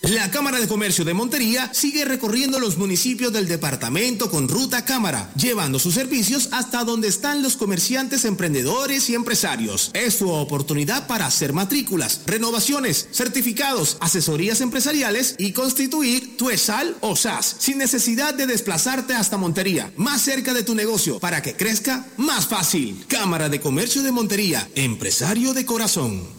La Cámara de Comercio de Montería sigue recorriendo los municipios del departamento con Ruta Cámara, llevando sus servicios hasta donde están los comerciantes, emprendedores y empresarios. Es tu oportunidad para hacer matrículas, renovaciones, certificados, asesorías empresariales y constituir tu ESAL o SAS sin necesidad de desplazarte hasta Montería, más cerca de tu negocio, para que crezca más fácil. Cámara de Comercio de Montería, empresario de corazón.